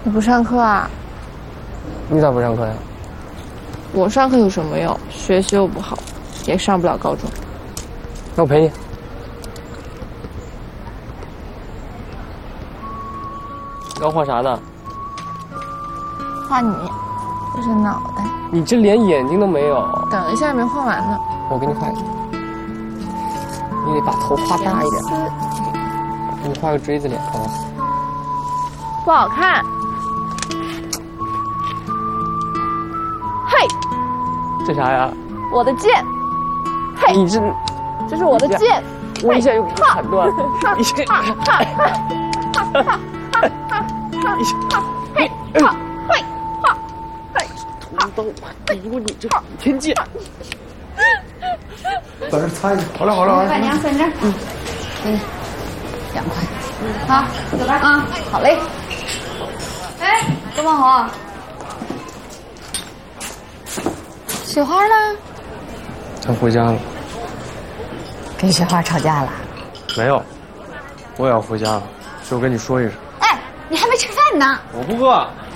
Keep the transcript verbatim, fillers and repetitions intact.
你不上课啊？ 你咋不上课呀？ 我上课有什么用？学习又不好，也上不了高中。 那我陪你。你要画啥呢？ 画你，这是脑袋。 你这连眼睛都没有。 等一下，没画完呢。 我给你画一个。你得把头画大一点。给你画个锥子脸，好吗？ 不好看。嘿， 这啥呀？ 我的剑。嘿， 你这， 这是我的剑。 我一下又给你砍断了。一下，一下，嘿，嘿，哈，嘿，屠刀抵过你这倚天剑。 在这擦一下，好了好了好了。 板娘在这儿，嗯，给你两块，好，走吧啊，好嘞。哎，周梦红，雪花呢？ 他回家了。 跟雪花吵架了？ 没有，我也要回家了，就跟你说一声。 哎，你还没吃饭呢。 我不饿。